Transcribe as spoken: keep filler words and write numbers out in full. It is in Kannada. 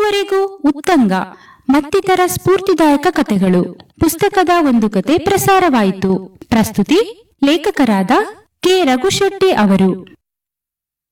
ಇದುವರೆಗೂ ಉತ್ತಂಗ ಮತ್ತಿತರ ಸ್ಫೂರ್ತಿದಾಯಕ ಕಥೆಗಳು ಪುಸ್ತಕದ ಒಂದು ಕತೆ ಪ್ರಸಾರವಾಯಿತು. ಪ್ರಸ್ತುತಿ ಲೇಖಕರಾದ ಕೆ ರಘುಶೆಟ್ಟಿ ಅವರು.